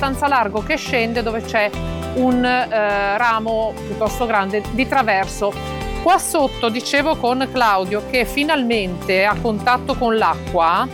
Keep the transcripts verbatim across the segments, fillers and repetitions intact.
abbastanza largo che scende, dove c'è un eh, ramo piuttosto grande di traverso. Qua sotto dicevo con Claudio che finalmente a contatto con l'acqua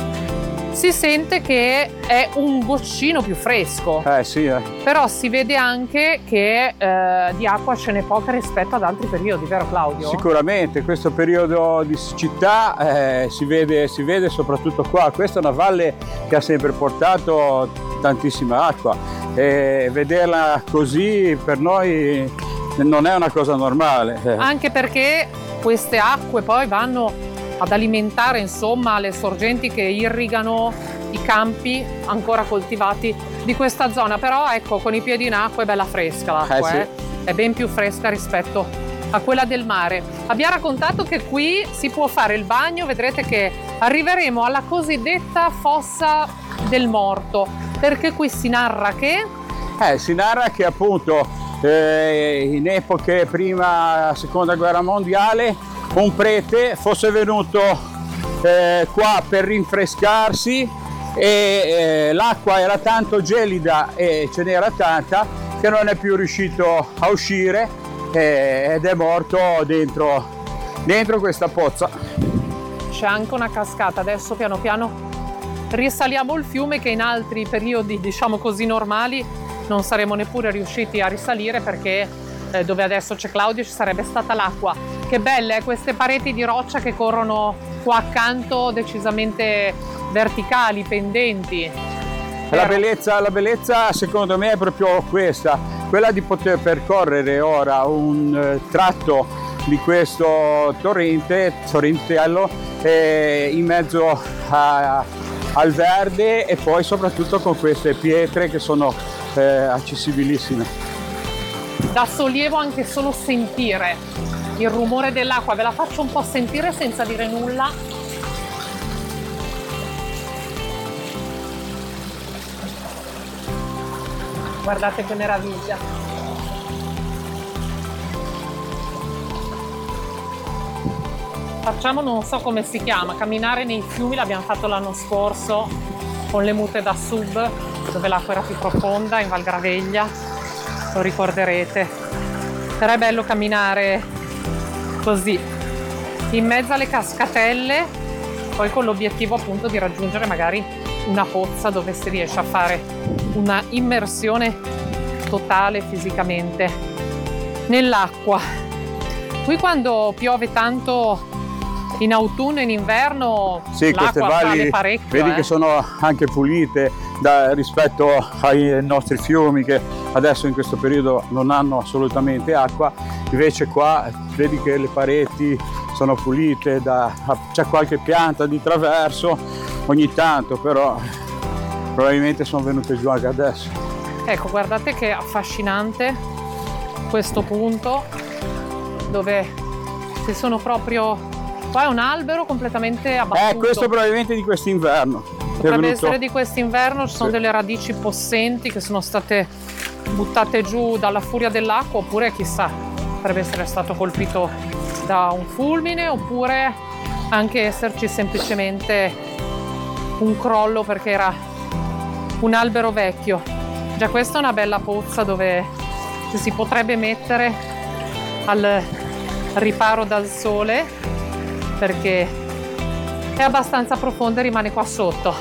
si sente che è un goccino più fresco. Eh sì, eh. Però si vede anche che eh, di acqua ce n'è poca rispetto ad altri periodi, vero Claudio? Sicuramente, questo periodo di siccità eh, si vede, si vede soprattutto qua. Questa è una valle che ha sempre portato tantissima acqua e vederla così per noi non è una cosa normale. Anche perché queste acque poi vanno ad alimentare insomma le sorgenti che irrigano i campi ancora coltivati di questa zona. Però ecco, con i piedi in acqua è bella fresca l'acqua, eh, eh, sì. È ben più fresca rispetto a quella del mare. Abbiamo raccontato che qui si può fare il bagno, vedrete che arriveremo alla cosiddetta fossa del morto, perché qui si narra che Eh, si narra che appunto eh, in epoche prima seconda guerra mondiale un prete fosse venuto eh, qua per rinfrescarsi e eh, l'acqua era tanto gelida e ce n'era tanta che non è più riuscito a uscire eh, ed è morto dentro, dentro questa pozza. c'è anche una cascata. Adesso piano piano risaliamo il fiume che in altri periodi, diciamo così, normali non saremmo neppure riusciti a risalire, perché eh, dove adesso c'è Claudio ci sarebbe stata l'acqua. Che belle eh, queste pareti di roccia che corrono qua accanto, decisamente verticali, pendenti. La bellezza, la bellezza secondo me è proprio questa, quella di poter percorrere ora un eh, tratto di questo torrente, torrentello, eh, in mezzo a, al verde e poi soprattutto con queste pietre che sono eh, accessibilissime. Da sollievo anche solo sentire il rumore dell'acqua, ve la faccio un po' sentire senza dire nulla. Guardate che meraviglia. Facciamo, non so come si chiama, camminare nei fiumi, l'abbiamo fatto l'anno scorso con le mute da sub, dove l'acqua era più profonda, in Val Graveglia, lo ricorderete. Però è bello camminare così, in mezzo alle cascatelle, poi con l'obiettivo appunto di raggiungere magari una pozza dove si riesce a fare una immersione totale fisicamente nell'acqua. Qui quando piove tanto in autunno e in inverno, sì, queste l'acqua valli sale parecchio. Vedi eh. che sono anche pulite da, rispetto ai nostri fiumi che adesso in questo periodo non hanno assolutamente acqua, invece qua vedi che le pareti sono pulite, da, c'è qualche pianta di traverso ogni tanto, però probabilmente sono venute giù anche adesso. Ecco, guardate che affascinante questo punto dove ci sono proprio... Qua è un albero completamente abbattuto. Eh, questo probabilmente di quest'inverno. Potrebbe essere di quest'inverno, ci sono sì. delle radici possenti che sono state buttate giù dalla furia dell'acqua, oppure chissà, potrebbe essere stato colpito da un fulmine, oppure anche esserci semplicemente un crollo perché era un albero vecchio. Già questa è una bella pozza dove ci si potrebbe mettere al riparo dal sole, perché è abbastanza profonda e rimane qua sotto.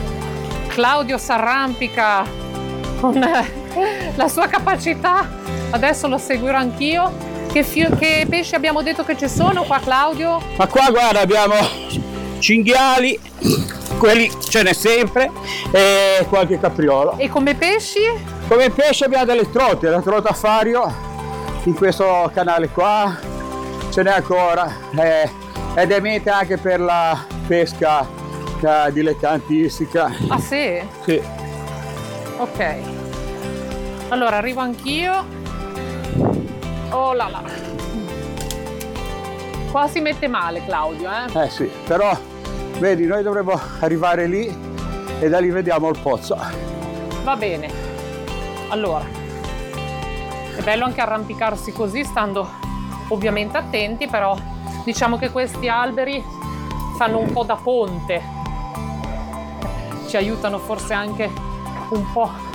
Claudio s'arrampica con la sua capacità, adesso lo seguirò anch'io. Che, che pesci abbiamo detto che ci sono qua, Claudio? Ma qua guarda, abbiamo cinghiali, quelli ce n'è sempre, e qualche capriolo. E come pesci? Come pesci abbiamo delle trote, la trota fario in questo canale qua ce n'è ancora, eh, ed è mete anche per la pesca eh, dilettantistica. Ah sì? Sì. Ok. Allora arrivo anch'io. Oh là là. Qua si mette male Claudio, eh? Eh sì, però vedi, noi dovremmo arrivare lì e da lì vediamo il pozzo. Va bene. Allora, è bello anche arrampicarsi così, stando ovviamente attenti, però diciamo che questi alberi fanno un po' da ponte, ci aiutano forse anche un po'